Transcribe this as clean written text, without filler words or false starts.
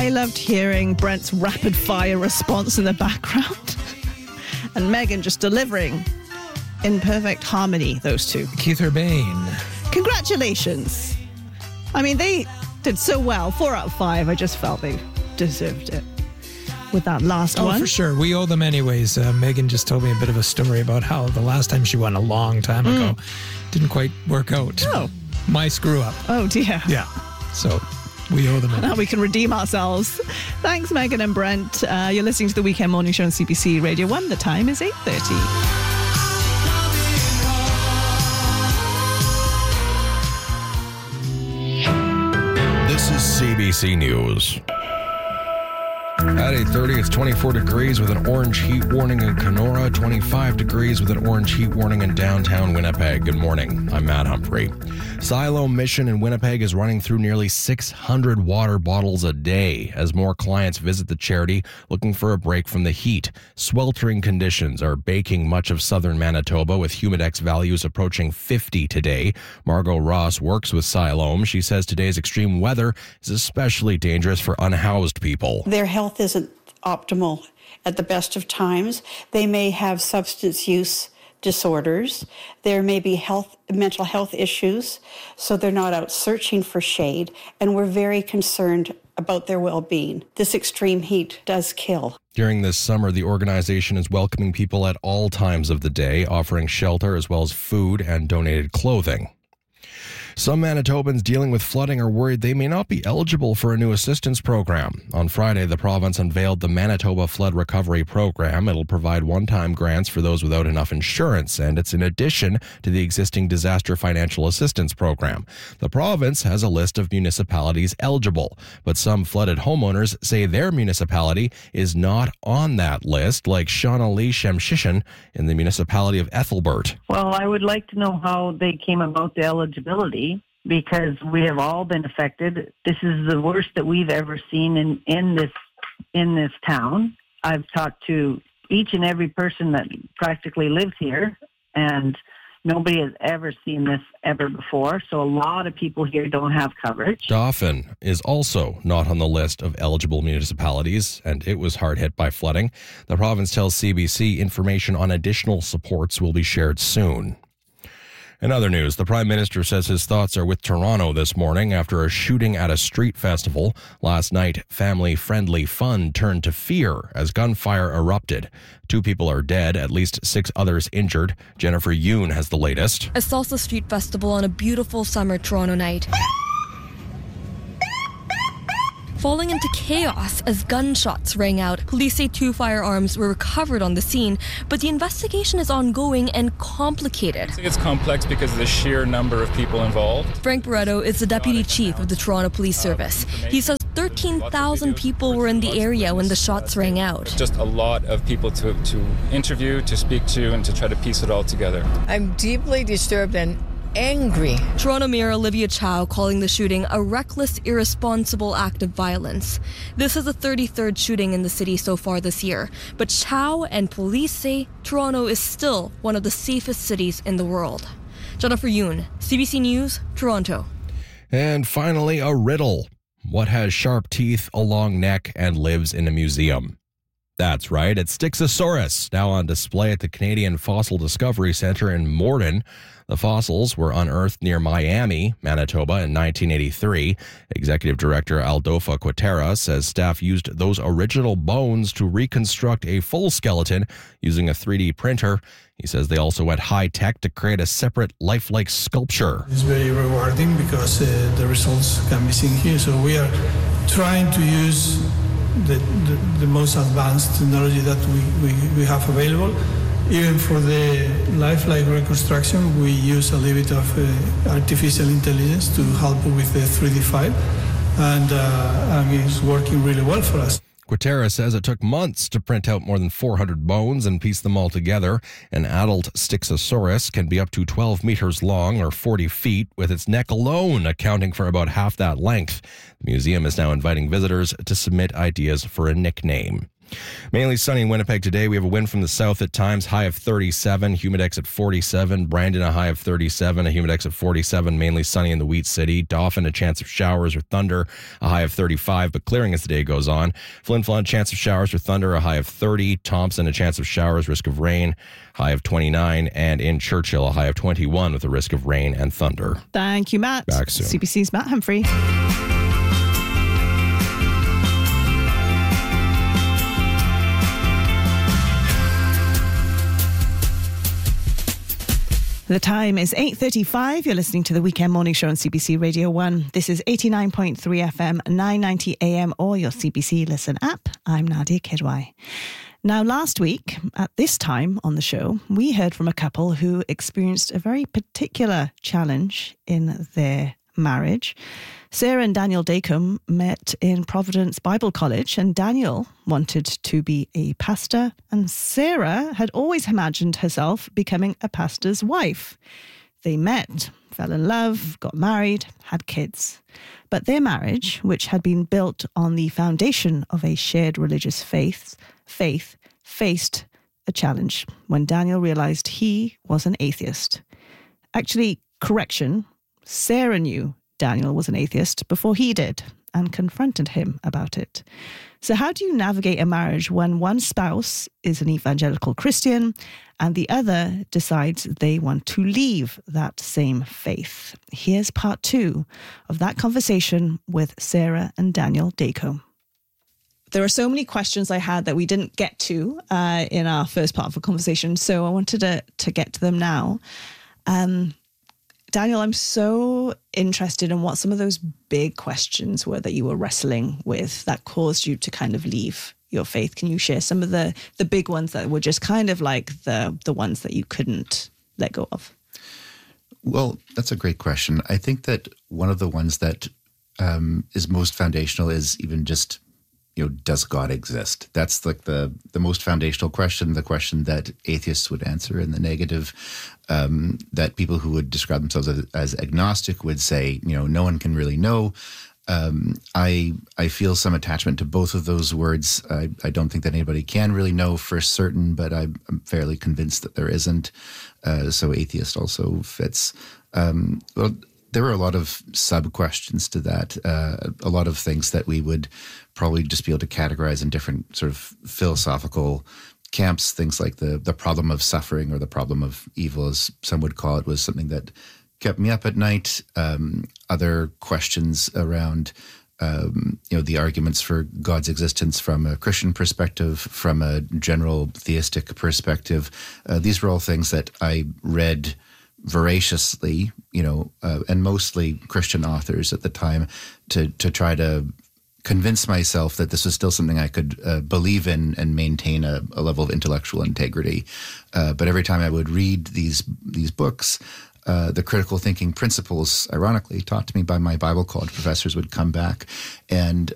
I loved hearing Brent's rapid fire response in the background and Megan just delivering in perfect harmony, those two. Keith Urbane. Congratulations. I mean, they did so well. 4 out of 5. I just felt they deserved it with that last one. Oh, for sure. We owe them anyways. Megan just told me a bit of a story about how the last time she won a long time ago didn't quite work out. Oh. My screw up. Oh, dear. Yeah. So we owe them anyways. Now we can redeem ourselves. Thanks, Megan and Brent. You're listening to the Weekend Morning Show on CBC Radio 1. The time is 8:30. This is CBC News. At 8:30, it's 24 degrees with an orange heat warning in Kenora, 25 degrees with an orange heat warning in downtown Winnipeg. Good morning. I'm Matt Humphrey. Siloam Mission in Winnipeg is running through nearly 600 water bottles a day as more clients visit the charity looking for a break from the heat. Sweltering conditions are baking much of southern Manitoba with humidex values approaching 50 today. Margot Ross works with Siloam. She says today's extreme weather is especially dangerous for unhoused people. Their health isn't optimal at the best of times. They may have substance use disorders. There may be mental health issues, so they're not out searching for shade, and we're very concerned about their well-being. This extreme heat does kill. During this summer, the organization is welcoming people at all times of the day, offering shelter as well as food and donated clothing. Some Manitobans dealing with flooding are worried they may not be eligible for a new assistance program. On Friday, the province unveiled the Manitoba Flood Recovery Program. It'll provide one-time grants for those without enough insurance, and it's in addition to the existing Disaster Financial Assistance Program. The province has a list of municipalities eligible, but some flooded homeowners say their municipality is not on that list, like Shauna Lee Shemshishan in the municipality of Ethelbert. Well, I would like to know how they came about the eligibility, because we have all been affected. This is the worst that we've ever seen in this town. I've talked to each and every person that practically lives here, and nobody has ever seen this ever before. So a lot of people here don't have coverage. Dauphin is also not on the list of eligible municipalities, and it was hard hit by flooding. The province tells CBC information on additional supports will be shared soon. In other news, the Prime Minister says his thoughts are with Toronto this morning after a shooting at a street festival. Last night, family-friendly fun turned to fear as gunfire erupted. 2 people are dead, at least 6 others injured. Jennifer Yoon has the latest. A salsa street festival on a beautiful summer Toronto night, falling into chaos as gunshots rang out. Police say 2 firearms were recovered on the scene, but the investigation is ongoing and complicated. It's complex because of the sheer number of people involved. Frank Barretto is the deputy chief of the Toronto Police Service. He says 13,000 people were in the area when the shots rang out. Just a lot of people to interview, to speak to, and to try to piece it all together. I'm deeply disturbed and angry. Toronto Mayor Olivia Chow calling the shooting a reckless, irresponsible act of violence. This is the 33rd shooting in the city so far this year, but Chow and police say Toronto is still one of the safest cities in the world. Jennifer Yoon, CBC News, Toronto. And finally, a riddle. What has sharp teeth, a long neck, and lives in a museum? That's right, it's Styxosaurus, now on display at the Canadian Fossil Discovery Centre in Morden. The fossils were unearthed near Miami, Manitoba in 1983. Executive Director Aldofa Quatera says staff used those original bones to reconstruct a full skeleton using a 3D printer. He says they also went high-tech to create a separate lifelike sculpture. It's very rewarding because the results can be seen here. So we are trying to use the most advanced technology that we have available. Even for the lifelike reconstruction, we use a little bit of artificial intelligence to help with the 3D file, and it's working really well for us. Quatera says it took months to print out more than 400 bones and piece them all together. An adult Styxosaurus can be up to 12 meters long or 40 feet, with its neck alone accounting for about half that length. The museum is now inviting visitors to submit ideas for a nickname. Mainly sunny in Winnipeg today. We have a wind from the south at times, high of 37, humidex at 47. Brandon, a high of 37, a humidex at 47, mainly sunny in the Wheat City. Dauphin, a chance of showers or thunder, a high of 35, but clearing as the day goes on. Flin Flon, chance of showers or thunder, a high of 30. Thompson, a chance of showers, risk of rain, high of 29. And in Churchill, a high of 21 with a risk of rain and thunder. Thank you, Matt. Back soon. CBC's Matt Humphrey. The time is 8:35. You're listening to the Weekend Morning Show on CBC Radio 1. This is 89.3 FM, 990 AM, or your CBC Listen app. I'm Nadia Kidwai. Now, last week, at this time on the show, we heard from a couple who experienced a very particular challenge in their marriage. Sarah and Daniel Dacomb met in Providence Bible College, and Daniel wanted to be a pastor, and Sarah had always imagined herself becoming a pastor's wife. They met, fell in love, got married, had kids. But their marriage, which had been built on the foundation of a shared religious faith, faced a challenge when Daniel realized he was an atheist. Actually, correction, Sarah knew Daniel was an atheist before he did and confronted him about it. So how do you navigate a marriage when one spouse is an evangelical Christian and the other decides they want to leave that same faith? Here's part 2 of that conversation with Sarah and Daniel Dacomb. There are so many questions I had that we didn't get to in our first part of the conversation, so I wanted to get to them now. Daniel, I'm so interested in what some of those big questions were that you were wrestling with that caused you to kind of leave your faith. Can you share some of the big ones that were just kind of like the ones that you couldn't let go of? Well, that's a great question. I think that one of the ones that is most foundational is even just, does God exist? That's like the most foundational question, the question that atheists would answer in the negative, that people who would describe themselves as agnostic would say, no one can really know. I feel some attachment to both of those words. I don't think that anybody can really know for certain, but I'm fairly convinced that there isn't. So atheist also fits. Well, there were a lot of sub-questions to that, a lot of things that we would probably just be able to categorize in different sort of philosophical camps. Things like the problem of suffering or the problem of evil, as some would call it, was something that kept me up at night. Other questions around, the arguments for God's existence from a Christian perspective, from a general theistic perspective. These were all things that I read voraciously, and mostly Christian authors at the time to try to convince myself that this was still something I could believe in and maintain a level of intellectual integrity. But every time I would read these books, the critical thinking principles, ironically, taught to me by my Bible college professors would come back. And